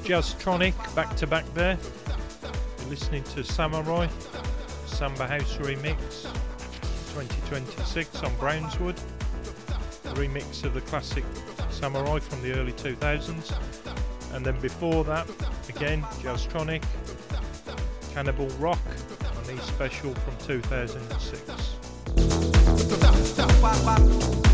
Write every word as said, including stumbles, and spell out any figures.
Jazztronic back to back there. You're listening to Samurai Samba House Remix twenty twenty-six on Brownswood. A remix of the classic Samurai from the early two thousands. And then before that, again, Jazztronic, Cannibal Rock on the special from two thousand six.